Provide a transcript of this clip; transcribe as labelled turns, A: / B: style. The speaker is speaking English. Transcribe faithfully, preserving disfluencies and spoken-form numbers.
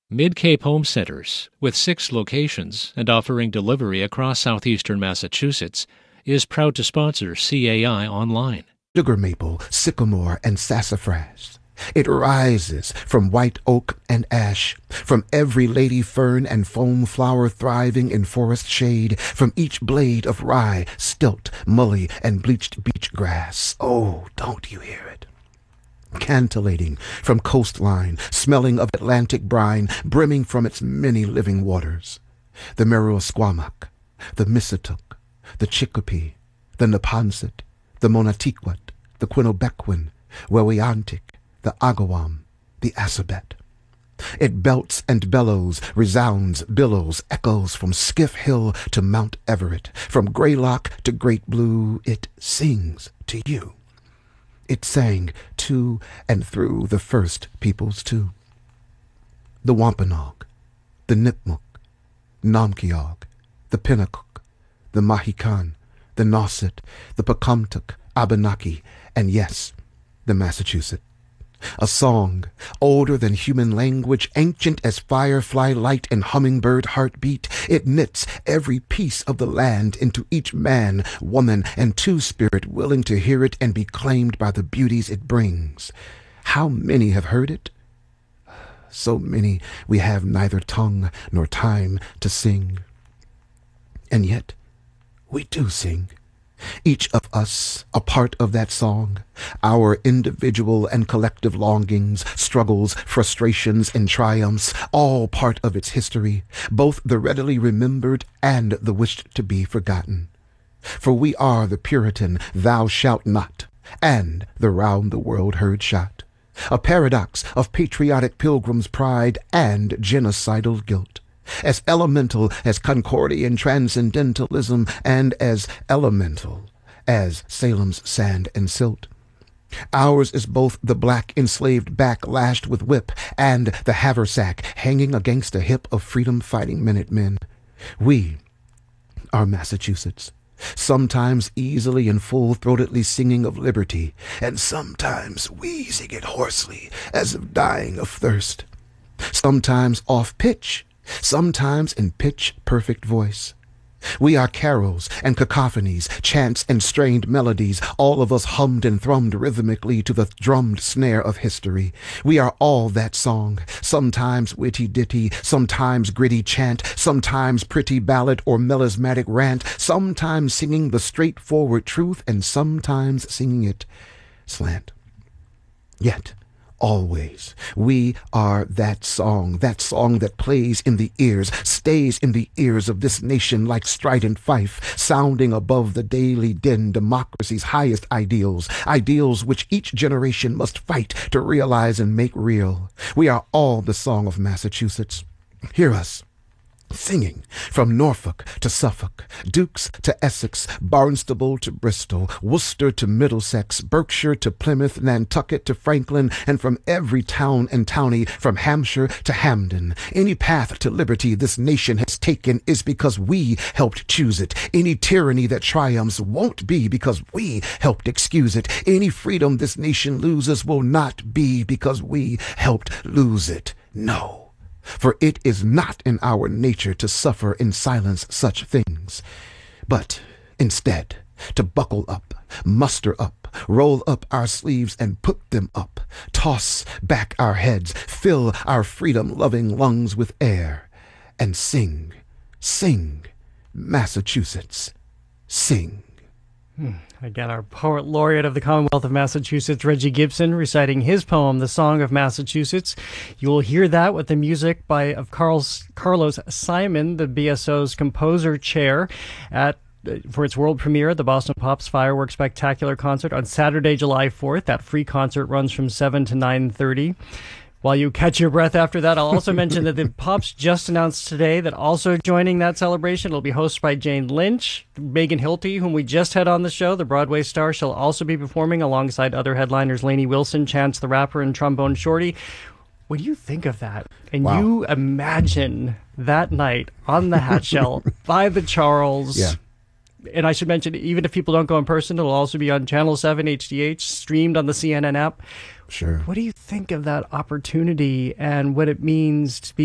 A: Mid-Cape Home Centers, with six locations and offering delivery across southeastern Massachusetts, is proud to sponsor C A I Online.
B: Sugar maple, sycamore, and sassafras. It rises from white oak and ash, from every lady fern and foam flower thriving in forest shade, from each blade of rye, stilt, mully, and bleached beach grass. Oh, don't you hear it? Cantillating from coastline, smelling of Atlantic brine, brimming from its many living waters. The Merrill-Squamish, the Missitook, the Chicopee, the Neponset, the Monatiquet, the Quinobequin, Wewiantic, the Agawam, the Assabet. It belts and bellows, resounds, billows, echoes from Skiff Hill to Mount Everett, from Greylock to Great Blue. It sings to you. It sang to and through the first peoples too. The Wampanoag, the Nipmuc, Namkiog, the Pinnacook, the Mahican, the Nauset, the Pocumtuck, Abenaki, and yes, the Massachusetts. A song, older than human language, ancient as firefly light and hummingbird heartbeat. It knits every piece of the land into each man, woman, and two-spirit willing to hear it and be claimed by the beauties it brings. How many have heard it? So many we have neither tongue nor time to sing. And yet, we do sing. Each of us a part of that song, our individual and collective longings, struggles, frustrations, and triumphs, all part of its history, both the readily remembered and the wished to be forgotten. For we are the Puritan thou shalt not, and the round the world heard shot, a paradox of patriotic pilgrim's pride and genocidal guilt. As elemental as Concordian transcendentalism and as elemental as Salem's sand and silt. Ours is both the black enslaved back lashed with whip and the haversack hanging against a hip of freedom-fighting Minutemen. We are Massachusetts, sometimes easily and full-throatedly singing of liberty, and sometimes wheezing it hoarsely as if dying of thirst, sometimes off-pitch, sometimes in pitch-perfect voice. We are carols and cacophonies, chants and strained melodies, all of us hummed and thrummed rhythmically to the drummed snare of history. We are all that song, sometimes witty-ditty, sometimes gritty chant, sometimes pretty ballad or melismatic rant, sometimes singing the straightforward truth and sometimes singing it slant. Yet, always, we are that song, that song that plays in the ears, stays in the ears of this nation like strident fife, sounding above the daily din democracy's highest ideals, ideals which each generation must fight to realize and make real. We are all the song of Massachusetts. Hear us. Singing from Norfolk to Suffolk, Dukes to Essex, Barnstable to Bristol, Worcester to Middlesex, Berkshire to Plymouth, Nantucket to Franklin, and from every town and townie, from Hampshire to Hamden. Any path to liberty this nation has taken is because we helped choose it. Any tyranny that triumphs won't be because we helped excuse it. Any freedom this nation loses will not be because we helped lose it. No. For it is not in our nature to suffer in silence such things, but instead to buckle up, muster up, roll up our sleeves and put them up, toss back our heads, fill our freedom-loving lungs with air, and sing, sing, Massachusetts, sing.
C: Hmm. Again, our poet laureate of the Commonwealth of Massachusetts, Reggie Gibson, reciting his poem, The Song of Massachusetts. You will hear that with the music by of Carl's, Carlos Simon, the B S O's composer chair, at for its world premiere at the Boston Pops Fireworks Spectacular Concert on Saturday, July fourth. That free concert runs from seven to nine thirty. While you catch your breath after that, I'll also mention that the Pops just announced today that also joining that celebration, it'll be hosted by Jane Lynch. Megan Hilty, whom we just had on the show, the Broadway star, shall also be performing alongside other headliners Lainey Wilson, Chance the Rapper, and Trombone Shorty. When you think of that, and wow. you imagine that night on the Hat Shell by the Charles...
B: Yeah.
C: And I should mention, even if people don't go in person, it'll also be on Channel seven H D H, streamed on the C N N app.
B: Sure.
C: What do you think of that opportunity and what it means to be